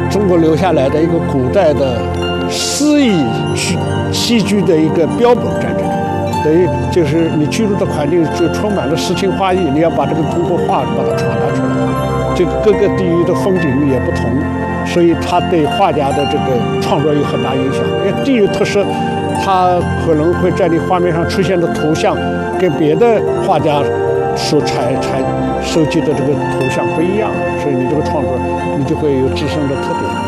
中国留下来的一个古代的诗意戏剧的一个标本在这里。等于就是你居住的环境就充满了诗情画意，你要把这个通过画把它传达出来。这个各个地域的风景也不同，所以它对画家的这个创作有很大影响。因为地域特色，它可能会在你画面上出现的图像跟别的画家所收集的这个图像不一样，所以你这个创作你就会有自身的特点。